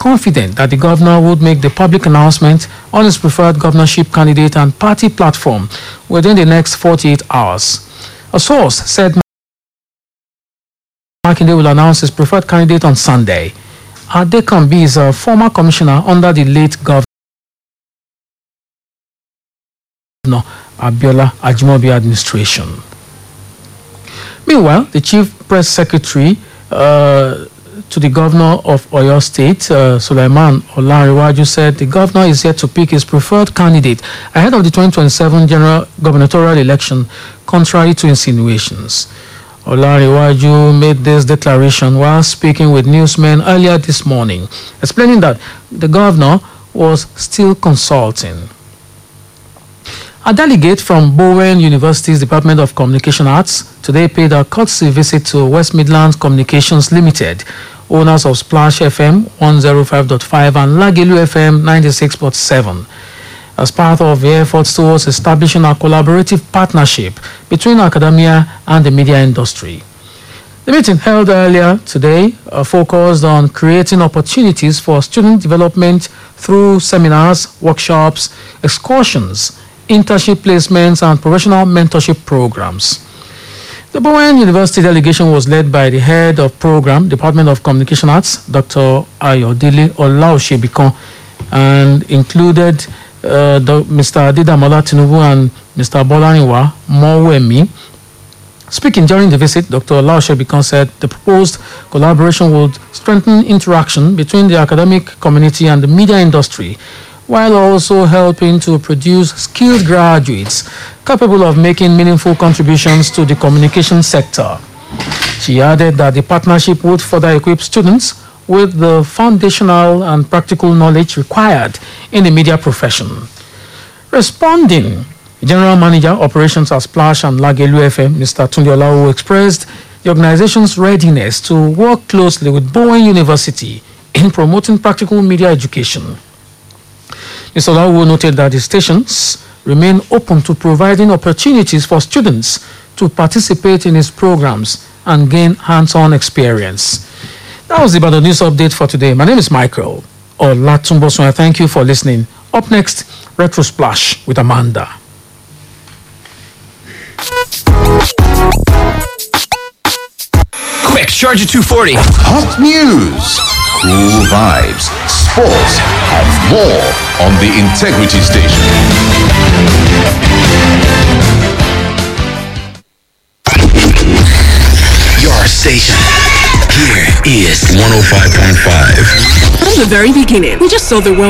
confident that the governor would make the public announcement on his preferred governorship candidate and party platform within the next 48 hours. A source said Makinde will announce his preferred candidate on Sunday. Adekambi is a former commissioner under the late governor Abiola Ajimobi administration. Meanwhile, the chief press secretary to the governor of Oyo State, Sulaiman Olanrewaju, said the governor is yet to pick his preferred candidate ahead of the 2027 general gubernatorial election, contrary to insinuations. Olanrewaju made this declaration while speaking with newsmen earlier this morning, explaining that the governor was still consulting. A delegate from Bowen University's Department of Communication Arts today paid a courtesy visit to West Midlands Communications Limited, owners of Splash FM 105.5 and Lagelu FM 96.7, as part of the efforts towards establishing a collaborative partnership between academia and the media industry. The meeting held earlier today focused on creating opportunities for student development through seminars, workshops, excursions, internship placements, and professional mentorship programs. The Bowen University delegation was led by the head of program, Department of Communication Arts, Dr. Ayodele Olaoshebikon, and included Mr. Adidamola Tinubu and Mr. Bolaniwa Mowemi. Speaking during the visit, Dr. Olaoshebikon said the proposed collaboration would strengthen interaction between the academic community and the media industry, while also helping to produce skilled graduates capable of making meaningful contributions to the communication sector. She added that the partnership would further equip students with the foundational and practical knowledge required in the media profession. Responding, General Manager Operations at Splash and Lagelu FM, Mr. Tunde Olawo, expressed the organization's readiness to work closely with Bowen University in promoting practical media education. Mr. Olawo noted that the stations remain open to providing opportunities for students to participate in its programs and gain hands-on experience. That was the Ibadan News Update for today. My name is Michael Olatunbosun. I thank you for listening. Up next, Retro Splash with Amanda. Quick, charge at 240. Hot news, cool vibes, sports, and more on the Integrity Station. Your station. Here is 105.5. From the very beginning, we just saw the world